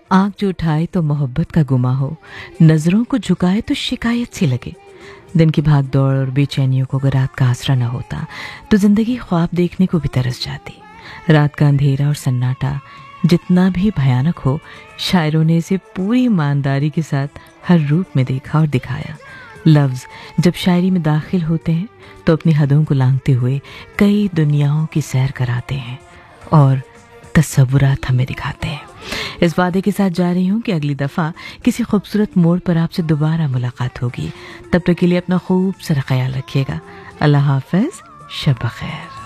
आंख जो उठाए तो मोहब्बत का गुमा हो, नजरों को झुकाए तो शिकायत सी लगे। दिन की भाग दौड़ और बेचैनियों को अगर रात का आसरा न होता तो जिंदगी ख्वाब देखने को भी तरस जाती। रात का अंधेरा और सन्नाटा जितना भी भयानक हो, शायरों ने इसे पूरी ईमानदारी के साथ हर रूप में देखा और दिखाया। लफ्ज जब शायरी में दाखिल होते हैं तो अपनी हदों को लांघते हुए कई दुनियाओं की सैर कराते हैं और तस्वुरात हमें दिखाते हैं। इस वादे के साथ जा रही हूँ कि अगली दफ़ा किसी खूबसूरत मोड़ पर आपसे दोबारा मुलाकात होगी। तब तक के लिए अपना खूब सारा ख्याल रखिएगा। अल्लाह हाफ़िज़, शब बख़ैर।